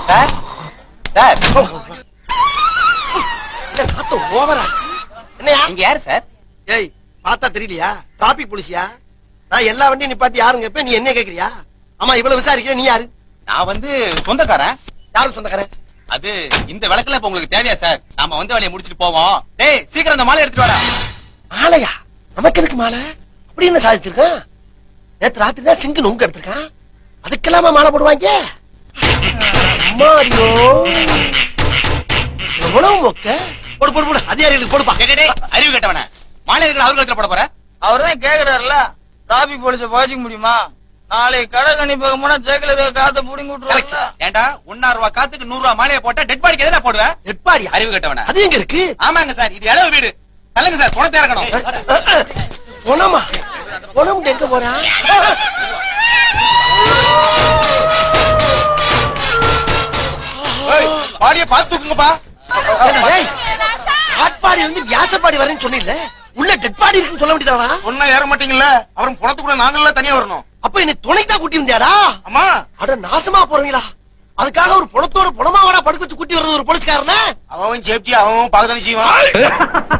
Sir sir ஓவரா என்னையா இங்க யாரு சார்? ஏய் பார்த்தா தெரியலையா? டிராபிக் போலீஸியா? நான் எல்லா வண்டியும் நிப்பாட்டி யாருங்க இப்ப நீ என்ன கேக்குறியா? ஆமா இவ்வளவு விசாரிக்கிற நீ யாரு? நான் வந்து சொந்தக்காரன். யாரும் சொந்தக்காரன்? அது இந்த விளக்குல இப்ப உங்களுக்கு தேவையா சார்? நாம வந்து வேலையை முடிச்சிட்டு போவோம். டேய் சீக்கிரம் அந்த மாலை எடுத்துட்டு வாடா. மாலையா? நமக்கு எதுக்கு மாலை? அப்படி என்ன சாதிச்சிருக்கான்? நேத்து ராத்திரி தான் சிங்கு நொங்கு எடுத்திருக்கான். அதுக்கெல்லாமா மாலை போடுவாங்க? அம்மாடியோ எவ்வளவு மொக்க. போடு போடு போடு அதிகாரிகளுக்கு போடுப்பா. அறிவு கேட்டவன மாலை இருக்கிற அவர் கழுத்துல போட போற? அவர்தான் கேக்குறாருல டிராபிக் போலீஸ பாய்ச்சிக்க முடியுமா? நாளைக்கு கடை கணிப்பாக போனா ஜெயில காத்த புடிங்கி விட்டுருவாங்க. ஏண்டா 1,000 ரூபாய் காத்துக்கு 100 ரூபாய் மாலையை போட்டா டெட் பாடிக்கு எதுனா போடுவேன்? Dead body? அறிவு கேட்டவன அது எங்க இருக்கு? ஆமாங்க சார், இது இளவு வீடு. தள்ளுங்க சார், பணத்தை இறக்கணும். பொணமா? பொணம் எங்க போறா? பாடியை பார்த்து தூக்குங்கப்பா. ஆட்பாடி இருந்து வியாசப்பாடி வரேன்னு சொன்னீங்கல்ல, உள்ள டெட் பாடி இருக்குன்னு சொல்ல வேண்டியதானா? ஒன்னா ஏற மாட்டீங்கல்ல, அவரும் பணத்து கூட நாங்கெல்லாம் தனியா வரணும். அப்ப என்னை துணைக்கு தான் கூட்டி வந்தியாடா? அம்மா அட நாசமா போறீங்களா? அதுக்காக ஒரு பணத்தோட பணமாவடா படுக்க வச்சு கூட்டி வர்றது ஒரு போலீஸ்காரன? அவன் சேஃப்டி அவன் பாதுகாப்பு செய்வான்.